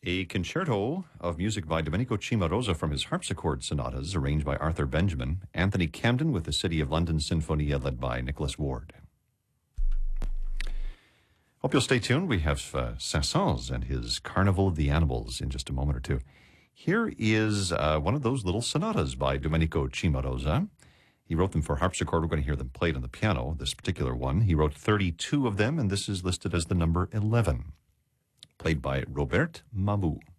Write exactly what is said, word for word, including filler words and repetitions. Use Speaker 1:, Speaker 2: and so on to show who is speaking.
Speaker 1: A concerto of music by Domenico Cimarosa from his harpsichord sonatas, arranged by Arthur Benjamin. Anthony Camden with the City of London Sinfonia, led by Nicholas Ward. Hope you'll stay tuned. We have uh, Saint-Saëns and his Carnival of the Animals in just a moment or two. Here is uh, one of those little sonatas by Domenico Cimarosa. He wrote them for harpsichord. We're going to hear them played on the piano, this particular one. He wrote thirty-two of them, and this is listed as the number eleven, played by Robert Mabou.